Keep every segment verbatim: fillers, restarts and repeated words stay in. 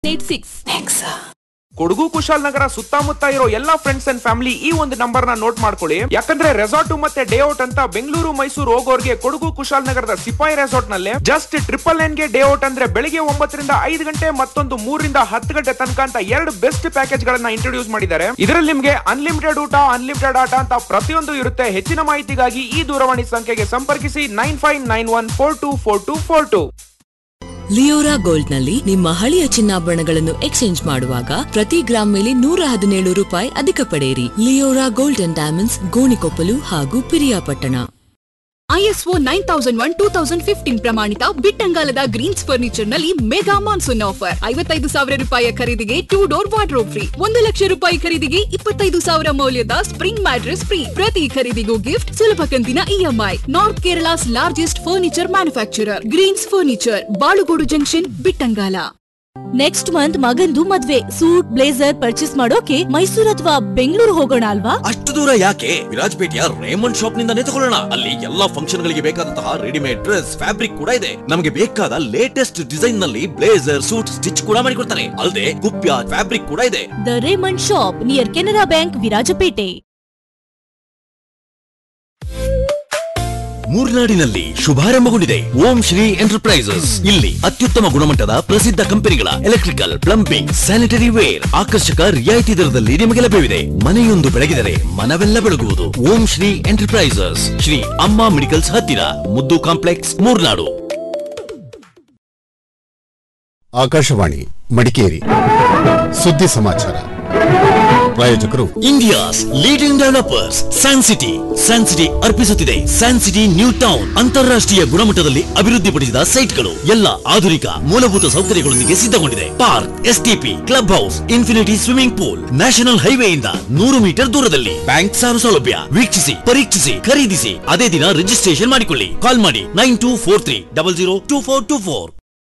ಕೊಡಗು ಕುಶಾಲನಗರ ಸುತ್ತಮುತ್ತ ಇರೋ ಎಲ್ಲಾ ಫ್ರೆಂಡ್ಸ್ ಅಂಡ್ ಫ್ಯಾಮಿಲಿ ಈ ಒಂದು ನಂಬರ್ ನ ನೋಟ್ ಮಾಡ್ಕೊಳ್ಳಿ. ಯಾಕಂದ್ರೆ ರೆಸಾರ್ಟ್ ಮತ್ತೆ ಡೇ ಔಟ್ ಅಂತ ಬೆಂಗಳೂರು ಮೈಸೂರು ಹೋಗೋರ್ಗೆ ಕೊಡಗು ಕುಶಾಲನಗರದ ಸಿಪಾಯಿ ರೆಸಾರ್ಟ್ ನಲ್ಲಿ ಜಸ್ಟ್ ಟ್ರಿಪಲ್ ನೈನ್ ಗೆ ಡೇ ಔಟ್ ಅಂದ್ರೆ ಬೆಳಿಗ್ಗೆ ಒಂಬತ್ತರಿಂದ ಐದು ಗಂಟೆ ಮತ್ತೊಂದು ಮೂರರಿಂದ ಹತ್ತು ಗಂಟೆ ತನಕ ಅಂತ ಎರಡು ಬೆಸ್ಟ್ ಪ್ಯಾಕೇಜ್ ಗಳನ್ನ ಇಂಟ್ರೊಡ್ಯೂಸ್ ಮಾಡಿದ್ದಾರೆ. ಇದರಲ್ಲಿ ನಿಮ್ಗೆ ಅನ್ಲಿಮಿಟೆಡ್ ಊಟ, ಅನ್ಲಿಮಿಟೆಡ್ ಆಟ ಅಂತ ಪ್ರತಿಯೊಂದು ಇರುತ್ತೆ. ಹೆಚ್ಚಿನ ಮಾಹಿತಿಗಾಗಿ ಈ ದೂರವಾಣಿ ಸಂಖ್ಯೆಗೆ ಸಂಪರ್ಕಿಸಿ nine five nine one four two four two four two. Leora gold ನಲ್ಲಿ ನಿಮ್ಮ ಹಳೆಯ ಚಿನ್ನಾಭರಣಗಳನ್ನು ಎಕ್ಸ್ಚೇಂಜ್ ಮಾಡುವಾಗ ಪ್ರತಿ ಗ್ರಾಮ್ ಮೇಲೆ ನೂರ ಹದಿನೇಳು ರೂಪಾಯಿ ಅಧಿಕ ಪಡೆಯಿರಿ. Leora gold and diamonds, Gonikoppal ಹಾಗೂ Piriyapatna. ISO nine thousand one two thousand fifteen ಪ್ರಮಾಣಿತ ಬಿಟ್ಟಂಗಾಲದ ಗ್ರೀನ್ಸ್ ಫರ್ನಿಚರ್ ನಲ್ಲಿ ಮೆಗಾ ಮಾನ್ಸೂನ್ ಆಫರ್. ಐವತ್ತೈದು ಸಾವಿರ ರೂಪಾಯಿಯ ಖರೀದಿಗೆ ಟೂ ಡೋರ್ ವಾರ್ಡ್ರೋಬ್ ಫ್ರೀ. ಒಂದು ಲಕ್ಷ ರೂಪಾಯಿ ಖರೀದಿಗೆ ಇಪ್ಪತ್ತೈದು ಸಾವಿರ ಮೌಲ್ಯದ ಸ್ಪ್ರಿಂಗ್ ಮ್ಯಾಟ್ರೆಸ್ ಫ್ರೀ. ಪ್ರತಿ ಖರೀದಿಗೂ ಗಿಫ್ಟ್, ಸುಲಭ ಕಂತಿನ EMI. North Kerala's largest furniture manufacturer Green's furniture, Balugodu junction, Bittangala. Next month ಮಗಂದು ಮದ್ವೆ. ಸೂಟ್ ಬ್ಲೇಸರ್ ಪರ್ಚೇಸ್ ಮಾಡೋಕೆ ಮೈಸೂರು ಅಥವಾ ಬೆಂಗಳೂರು ಹೋಗೋಣ ಅಲ್ವಾ? ಅಷ್ಟು ದೂರ ಯಾಕೆ? ವಿರಾಜಪೇಟೆಯ ರೇಮಂಡ್ ಶಾಪ್ ನಿಂದಾನೇ ತಗೊಳ್ಳೋಣ. ಅಲ್ಲಿ ಎಲ್ಲಾ ಫಂಕ್ಷನ್ ಗಳಿಗೆ ಬೇಕಾದಂತಹ ರೆಡಿಮೇಡ್ ಡ್ರೆಸ್, ಫ್ಯಾಬ್ರಿಕ್ ಕೂಡ ಇದೆ. ನಮಗೆ ಬೇಕಾದ ಲೇಟೆಸ್ಟ್ ಡಿಸೈನ್ ನಲ್ಲಿ ಬ್ಲೇಸರ್, ಸೂಟ್ ಸ್ಟಿಚ್ ಕೂಡ ಮಾಡಿಕೊಡ್ತಾರೆ. ಅಲ್ಲದೆ ಕುಪ್ಯ ಫ್ಯಾಬ್ರಿಕ್ ಕೂಡ ಇದೆ. The Raymond shop near Canara bank, Virajpet. ಮೂರ್ನಾಡಿನಲ್ಲಿ ಶುಭಾರಂಭಗೊಂಡಿದೆ ಓಂ ಶ್ರೀ ಎಂಟರ್ಪ್ರೈಸಸ್. ಇಲ್ಲಿ ಅತ್ಯುತ್ತಮ ಗುಣಮಟ್ಟದ ಪ್ರಸಿದ್ಧ ಕಂಪನಿಗಳ ಎಲೆಕ್ಟ್ರಿಕಲ್, ಪ್ಲಂಬಿಂಗ್, ಸ್ಯಾನಿಟರಿ ವೇರ್ ಆಕರ್ಷಕ ರಿಯಾಯಿತಿ ದರದಲ್ಲಿ ನಿಮಗೆ ಲಭ್ಯವಿದೆ. ಮನೆಯೊಂದು ಬೆಳಗಿದರೆ ಮನವೆಲ್ಲ ಬೆಳಗುವುದು. ಓಂ ಶ್ರೀ ಎಂಟರ್ಪ್ರೈಸಸ್, ಶ್ರೀ ಅಮ್ಮ ಮೆಡಿಕಲ್ಸ್ ಹತ್ತಿರ, ಮುದ್ದು ಕಾಂಪ್ಲೆಕ್ಸ್, ಮೂರ್ನಾಡು. ಆಕಾಶವಾಣಿ ಮಡಿಕೇರಿ ಸುದ್ದಿ ಸಮಾಚಾರ. ಪ್ರಾಯೋಜಕರು India's leading developers San city. San city ಅರ್ಪಿಸುತ್ತಿದೆ San city new town. ಅಂತಾರಾಷ್ಟ್ರೀಯ ಗುಣಮಟ್ಟದಲ್ಲಿ ಅಭಿವೃದ್ಧಿಪಡಿಸಿದ ಸೈಟ್ಗಳು, ಎಲ್ಲ ಆಧುನಿಕ ಮೂಲಭೂತ ಸೌಕರ್ಯಗಳೊಂದಿಗೆ ಸಿದ್ಧಗೊಂಡಿದೆ. Park, STP, club house, infinity swimming pool, national ಹೈವೇಯಿಂದ ನೂರು ಮೀಟರ್ ದೂರದಲ್ಲಿ. ಬ್ಯಾಂಕ್ ಸಾಲ ಸೌಲಭ್ಯ. ವೀಕ್ಷಿಸಿ, ಪರೀಕ್ಷಿಸಿ, ಖರೀದಿಸಿ, ಅದೇ ದಿನ ರಿಜಿಸ್ಟ್ರೇಷನ್ ಮಾಡಿಕೊಳ್ಳಿ. ಕಾಲ್ ಮಾಡಿ nine two four three double zero two four two four.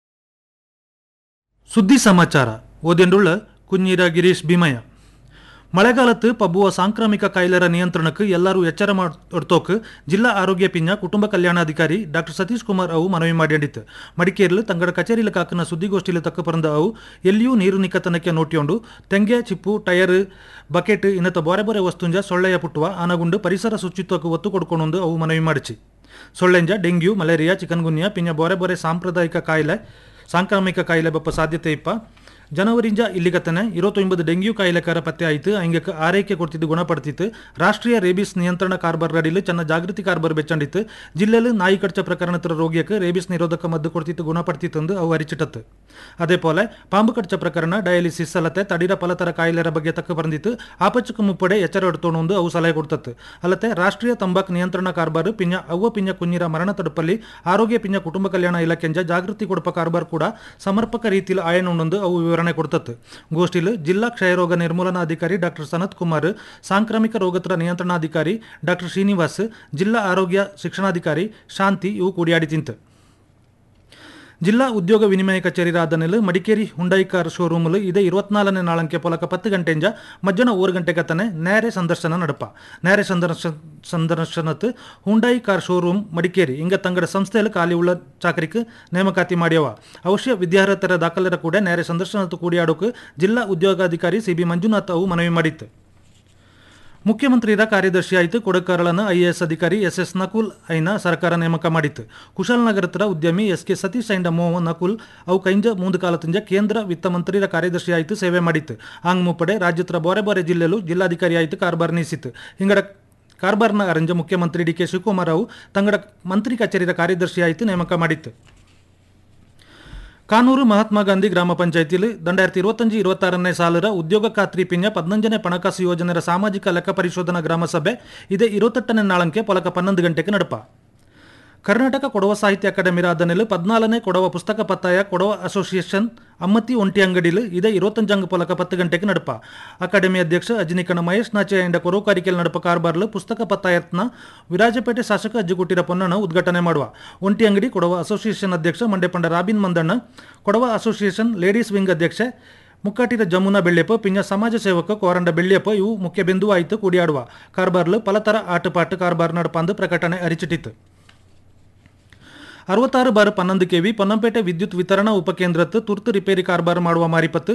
ಸುದ್ದಿ ಸಮಾಚಾರ ಓದೆಂಡುಳ್ಳ ಕುഞ്ഞിರ ಗಿರೀಶ್ ಭೀಮಯ್ಯ. ಮಳೆಗಾಲತ್ತು ಪಬ್ಬುವ ಸಾಂಕ್ರಾಮಿಕ ಕಾಯಿಲೆರ ನಿಯಂತ್ರಣಕ್ಕೆ ಎಲ್ಲರೂ ಎಚ್ಚರ ಮಾಡ್ತೋಕೆ ಜಿಲ್ಲಾ ಆರೋಗ್ಯ ಪಿಂಜ ಕುಟುಂಬ ಕಲ್ಯಾಣಾಧಿಕಾರಿ ಡಾಕ್ಟರ್ ಸತೀಶ್ ಕುಮಾರ್ ಅವು ಮನವಿ ಮಾಡಿತ್ತು. ಮಡಿಕೇರಿಲು ತಂಗಡ ಕಚೇರಿಲ ಕಾಕನ ಸುದ್ದಿಗೋಷ್ಠಿಯಲ್ಲಿ ತಕ್ಕ ಪರಂದ ಅವು ಎಲ್ಲಿಯೂ ನೀರು ನಿಕ್ಕತನಕ್ಕೆ ನೋಟಿಯೊಂಡು ತೆಂಗೆ, ಚಿಪ್ಪು, ಟಯರ್, ಬಕೆಟ್ ಇನ್ನತ ಬಾರೆ ಬಾರೆ ವಸ್ತುಂಜ ಸೊಳ್ಳೆಯ ಪುಟ್ಟುವ ಆನಗುಂಡು ಪರಿಸರ ಶುಚಿತ್ವಕ್ಕೆ ಒತ್ತು ಕೊಡ್ಕೊಂಡು ಅವು ಮನವಿ ಮಾಡಿಸಿ. ಸೊಳ್ಳೆಂಜ ಡೆಂಗ್ಯೂ, ಮಲೇರಿಯಾ, ಚಿಕನ್ಗುನ್ಯಾ ಪಿಂಜ ಬಾರೆ ಬಾರೆ ಸಾಂಪ್ರದಾಯಿಕ ಕಾಯಿಲೆ, ಸಾಂಕ್ರಾಮಿಕ ಕಾಯಿಲೆ ಬಪ್ಪ ಸಾಧ್ಯತೆ ಇಪ್ಪ. ಜನವರಿಂದ ಇಲ್ಲಿಗತನೆ ಇರುವತ್ತೊಂಬತ್ತು ಡೆಂಗ್ಯೂ ಕಾಯಿಲೆಕಾರ ಪತ್ತೆ ಆಯಿತು. ಹಂಗೆ ಆರೈಕೆ ಕೊಡ್ತಿದ್ದು ಗುಣಪಡ್ತಿತ್ತು. ರಾಷ್ಟ್ರೀಯ ರೇಬಿಸ್ ನಿಯಂತ್ರಣ ಕಾರ್ಬಾರ್ ಅಡಿಲು ಚೆನ್ನ ಜಾಗೃತಿ ಕಾರ್ಬಾರ್ ಬೆಚ್ಚಂಡಿತ್ತು. ಜಿಲ್ಲೆಯಲ್ಲಿ ನಾಯಿ ಕಡ್ಚ ಪ್ರಕರಣದ ರೋಗಿಯಕ್ಕೆ ರೇಬಿಸ್ ನಿರೋಧಕ ಮದ್ದು ಕೊಡ್ತಿತ್ತು ಗುಣಪಡ್ತಿತ್ತು ಎಂದು ಅವು ಅರಿಚಿಟ್ಟತ್ತು. ಅದೇ ಪೋಲೆ ಪಾಂಬು ಕಡ್ಚ ಪ್ರಕರಣ, ಡಯಾಲಿಸಿಸ್ ಅಲ್ಲದೆ ತಡಿರ ಫಲತರ ಕಾಯಿಲೆರ ಬಗ್ಗೆ ತಕ್ಕ ಬಂದಿತ್ತು. ಆಪಚ್ಚಕ ಮುಪ್ಪಡೆ ಎಚ್ಚರ ಹೊಡ್ತೋಣ ಎಂದು ಅವು ಸಲಹೆ ಕೊಡ್ತತ್ತು. ಅಲ್ಲದೆ ರಾಷ್ಟ್ರೀಯ ತಂಬಾಕು ನಿಯಂತ್ರಣ ಕಾರ್ಬಾರ್ ಪಿಂಜ ಅವ್ವ ಪಿಂಜ ಕುഞ്ഞിರ ಮರಣ ತಡುಪಲ್ಲಿ ಆರೋಗ್ಯ ಪಿಂಜ ಕುಟುಂಬ ಕಲ್ಯಾಣ ಇಲಾಖೆಂಜ ಜಾಗೃತಿ ಕೊಡಪ ಕಾರ್ಬಾರ್ ಕೂಡ ಸಮರ್ಪಕ ರೀತಿಯಲ್ಲಿ ಆಯನೊಂದು ಅವು ವಿವರಣೆ ಕೊಡ್ತತ್ತು. ಗೋಷ್ಠಿಲು ಜಿಲ್ಲಾ ಕ್ಷಯರೋಗ ನಿರ್ಮೂಲನಾಧಿಕಾರಿ ಡಾಕ್ಟರ್ ಸನತ್ ಕುಮಾರ್, ಸಾಂಕ್ರಾಮಿಕ ರೋಗತರ ನಿಯಂತ್ರಣಾಧಿಕಾರಿ ಡಾಕ್ಟರ್ ಶ್ರೀನಿವಾಸ್, ಜಿಲ್ಲಾ ಆರೋಗ್ಯ ಶಿಕ್ಷಣಾಧಿಕಾರಿ ಶಾಂತಿ ಇವು ಕೂಡಿಯಾಡಿ ತಿಂತು. ಜಿಲ್ಲಾ ಉದ್ಯೋಗ ವಿನಿಮಯ ಕಚೇರಿ ರಾಧನೆಲು ಮಡಿಕೇರಿ ಹುಂಡೈ ಕಾರ್ ಶೋರೂಮಲು ಇದೇ ಇರುವತ್ನಾಲ್ಕನೇ ನಾಳಂಕೆ ಪೊಲಕ ಪತ್ತು ಗಂಟೆಂಜ ಮಧ್ಯಾಹ್ನ ಮೂರು ಗಂಟೆಗತನೆ ನೇರೆ ಸಂದರ್ಶನ ನಡಪ. ನೇರೆ ಸಂದರ್ಶನ ಸಂದರ್ಶನತ್ ಹುಂಡೈ ಕಾರ್ ಶೋರೂಮ್ ಮಡಿಕೇರಿ ಇಂಗ ತಂಗಡ ಸಂಸ್ಥೆಯಲ್ಲಿ ಖಾಲಿ ಉಳ್ಳ ಚಾಕರಿಕ್ ನೇಮಕಾತಿ ಮಾಡ್ಯವ. ಅವಶ್ಯ ವಿದ್ಯಾರ್ಹತರ ದಾಖಲೆರ ಕೂಡ ನೇರೆ ಸಂದರ್ಶನತ್ತು ಕೂಡಿಯಾಡೋಕೆ ಜಿಲ್ಲಾ ಉದ್ಯೋಗಾಧಿಕಾರಿ ಸಿ ಬಿ ಮಂಜುನಾಥ್ ಅವು ಮನವಿ ಮಾಡಿತ್ತು. ಮುಖ್ಯಮಂತ್ರಿರ ಕಾರ್ಯದರ್ಶಿ ಆಯಿತು ಕೊಡಕರಳನ ಐಎಎಸ್ ಅಧಿಕಾರಿ ಎಸ್ ಎಸ್ ನಕುಲ್ ಐನ ಸರ್ಕಾರ ನೇಮಕ ಮಾಡಿತ್ತು. ಕುಶಾಲನಗರತರ ಉದ್ಯಮಿ ಎಸ್ ಕೆ ಸತೀಶ್ ಐಂಡ ಮೋಹ ನಕುಲ್ ಅವು ಕೈಂಜ ಮೂಂದು ಕಾಲತಂಜ ಕೇಂದ್ರ ವಿತ್ತ ಮಂತ್ರಿರ ಕಾರ್ಯದರ್ಶಿ ಆಯಿತು ಸೇವೆ ಮಾಡಿತ್ತು. ಆಂಗ್ ಮುಪ್ಪಡೆ ರಾಜ್ಯದ ಬಾರೆ ಬಾರೆ ಜಿಲ್ಲೆಲು ಜಿಲ್ಲಾಧಿಕಾರಿ ಆಯಿತು ಕಾರ್ಬಾರ್ ನೀಸಿತ್ತು. ಹಿಂಗಡ ಕಾರ್ಬಾರ್ನ ಅರಂಜ ಮುಖ್ಯಮಂತ್ರಿ ಡಿ ಕೆ ಶಿವಕುಮಾರ್ ಅವು ತಂಗಡ ಮಂತ್ರಿ ಕಚೇರಿಯ ಕಾರ್ಯದರ್ಶಿ ಆಯಿತು ನೇಮಕ ಮಾಡಿತ್ತು. ಕಾನೂರು ಮಹಾತ್ಮ ಗಾಂಧಿ ಗ್ರಾಮ ಪಂಚಾಯತಿಲಿ ದಂಡಾಯಿರತಿ ಇರುವತ್ತಂಜು ಇರುವತ್ತಾರನೇ ಸಾಲರ ಉದ್ಯೋಗ ಖಾತ್ರಿ ಪಿಂಜ ಪದ್ನಂಜನೇ ಪಣಕಾಸು ಯೋಜನೆಯ ಸಾಮಾಜಿಕ ಲೆಕ್ಕ ಪರಿಶೋಧನಾ ಗ್ರಾಮ ಸಭೆ ಇದೇ ಇರುವತ್ತೆಟ್ಟನೇ ನಾಳಂಕೆ ಪೊಲಕ ಪನ್ನೊಂದು ಗಂಟೆಗೆ ನಡಪ. ಕರ್ನಾಟಕ ಕೊಡವ ಸಾಹಿತ್ಯ ಅಕಾಡೆಮಿ ರಾಧನೆಲು ಪದ್ನಾಲ್ಕನೇ ಕೊಡವ ಪುಸ್ತಕ ಪತ್ತಾಯ ಕೊಡವ ಅಸೋಸಿಯೇಷನ್ ಅಮ್ಮತ್ತಿ ಒಂಟಿ ಅಂಗಡಿಲು ಇದೇ ಇರುವತ್ತಂಜಂಗ ಪೊಲಕ ಪತ್ತು ಗಂಟೆಗೆ ನಡಪ. ಅಕಾಡೆಮಿ ಅಧ್ಯಕ್ಷ ಅಜಿನಿಕಣ ಮಹೇಶ್ ನಾಚೆ ಎಂಡ ಕೊರೋಕಾರಿಕೆಲ್ ನಡಪ ಕಾರ್ಬಾರ್ಲು ಪುಸ್ತಕ ಪತ್ತಾಯತ್ನ ವಿರಾಜಪೇಟೆ ಶಾಸಕ ಅಜ್ಜಿಗುಟ್ಟಿರ ಪೊನ್ನಣ್ಣ ಉದ್ಘಾಟನೆ ಮಾಡುವ. ಒಂಟಿ ಅಂಗಡಿ ಕೊಡವ ಅಸೋಸಿಯೇಷನ್ ಅಧ್ಯಕ್ಷ ಮಂಡ್ಯಪಂಡ robin Mandanna, Kodava association ladies wing ಅಧ್ಯಕ್ಷೆ ಮುಕ್ಕಾಟಿರ ಜಮುನಾ ಬೆಳ್ಳಿಯಪ್ಪ ಪಿಂಜ ಸಮಾಜ ಸೇವಕ ಕೋರಂಡ ಬೆಳ್ಳಿಯಪ್ಪ ಇವು ಮುಖ್ಯ ಬಿಂದು ಆಯಿತು ಕೂಡಿಯಾಡುವ. ಕಾರ್ಬಾರ್ಲು ಪಲತರ ಆಟಪಾಟ ಕಾರ್ಬಾರ್ ನಡಪ ಅಂದು ಪ್ರಕಟಣೆ ಅರಿಚಿಟ್ಟಿತ್ತು. ಅರವತ್ತಾರು ಬಾರ್ ಪನ್ನೊಂದು ಕೆವಿ ಪೊನ್ನಂಪೇಟೆ ವಿದ್ಯುತ್ ವಿತರಣಾ ಉಪಕೇಂದ್ರತ್ತು ತುರ್ತು ರಿಪೇರಿ ಕಾರ್ಬಾರ್ ಮಾಡುವ ಮಾರಿಪತ್ತು